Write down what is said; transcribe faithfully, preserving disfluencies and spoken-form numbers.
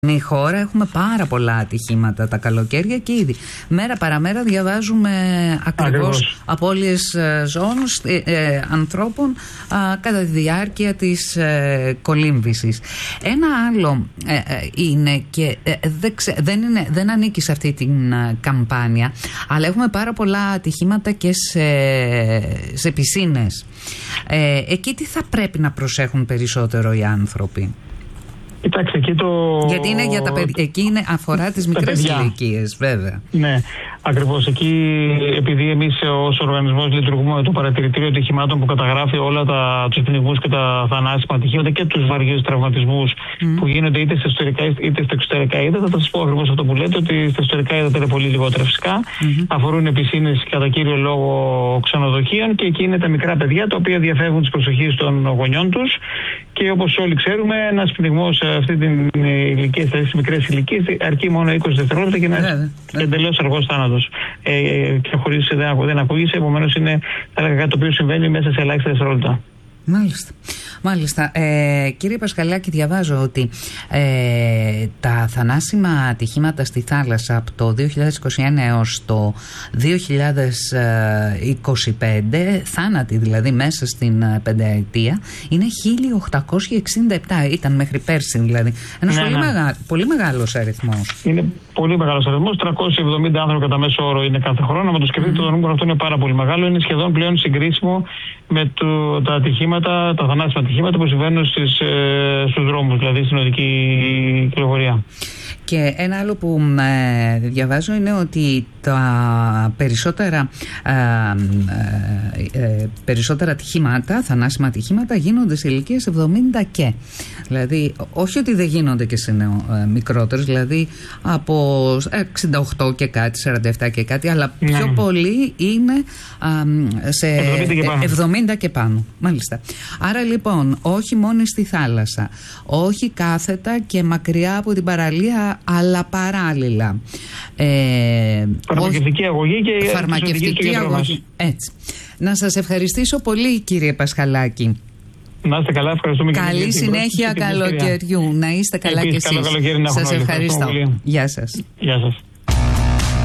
Η χώρα έχουμε πάρα πολλά ατυχήματα τα καλοκαίρια και ήδη μέρα παραμέρα διαβάζουμε ακριβώς απώλειες ζώων, ε, ε, ανθρώπων α, κατά τη διάρκεια της ε, κολύμβησης. Ένα άλλο ε, ε, είναι και ε, δεν, ξε, δεν, είναι, δεν ανήκει σε αυτή την ε, καμπάνια, αλλά έχουμε πάρα πολλά ατυχήματα και σε, σε πισίνες. Ε, εκεί τι θα πρέπει να προσέχουν περισσότερο οι άνθρωποι? Κοιτάξτε, εκεί το... Γιατί είναι για τα παιδιά, εκεί είναι, αφορά τις μικρές ηλικίες, βέβαια. Ναι, ακριβώς. Εκεί, επειδή εμείς ως οργανισμός λειτουργούμε με το παρατηρητήριο ατυχημάτων που καταγράφει όλα τα, τους πνιγμούς και τα θανάσιμα ατυχήματα και τους βαριούς τραυματισμούς mm. που γίνονται είτε στα ιστορικά είτε στα εξωτερικά ύδατα. Θα σας πω ακριβώς αυτό που λέτε, ότι στα ιστορικά ύδατα είναι πολύ λιγότερα φυσικά. Mm-hmm. Αφορούν πισίνες κατά κύριο λόγο ξενοδοχείων και εκεί είναι τα μικρά παιδιά τα οποία διαφεύγουν της προσοχής των γονιών τους. Και όπως όλοι ξέρουμε, ένας πνιγμός σε αυτή την ηλικία, στις μικρές ηλικίες, αρκεί μόνο είκοσι δευτερόλεπτα και ένα εντελώς αργός θάνατος. Ε, και χωρίς δεν, δεν ακούγησε, επομένως είναι κάτι το οποίο συμβαίνει μέσα σε ελάχιστα δευτερόλεπτα. Μάλιστα. Μάλιστα. Ε, κύριε Πασχαλάκη, διαβάζω ότι ε, τα θανάσιμα ατυχήματα στη θάλασσα από το δύο χιλιάδες είκοσι ένα έως το δύο χιλιάδες είκοσι πέντε, θάνατοι δηλαδή μέσα στην πενταετία, είναι χίλια οκτακόσια εξήντα επτά. Ήταν μέχρι πέρσι δηλαδή. Ένας ναι, πολύ, ναι. Μεγά, πολύ μεγάλος αριθμός. Είναι πολύ μεγάλος αριθμός. τριακόσιοι εβδομήντα άνθρωποι κατά μέσο όρο είναι κάθε χρόνο. Με το σκεφτείτε, mm. το νούμερο αυτό είναι πάρα πολύ μεγάλο. Είναι σχεδόν πλέον συγκρίσιμο με το, τα ατυχήματα, τα θανάσιμα ατυχήματα που συμβαίνουν στις, ε, στους δρόμους, δηλαδή στην οδική κυκλοφορία. Και ένα άλλο που ε, διαβάζω είναι ότι τα περισσότερα, ε, ε, ε, περισσότερα ατυχήματα, θανάσιμα ατυχήματα γίνονται σε ηλικίες εβδομήντα και. Δηλαδή, όχι ότι δεν γίνονται και σε νεο, ε, μικρότερους, δηλαδή από εξήντα οκτώ και κάτι, σαράντα επτά και κάτι, αλλά ναι. πιο πολύ είναι ε, σε εβδομήντα και, πάνω. εβδομήντα και πάνω. Μάλιστα. Άρα λοιπόν, όχι μόνο στη θάλασσα, όχι κάθετα και μακριά από την παραλία, αλλά παράλληλα. Ε, φαρμακευτική αγωγή και φαρμακευτική αγωγή. Έτσι. Να σας ευχαριστήσω πολύ, κύριε Πασχαλάκη. Να είστε καλά, ευχαριστούμε. Καλή και συνέχεια καλοκαιριού. Να είστε καλά κι εσείς. Σας ευχαριστώ. Γεια σας. Γεια σας.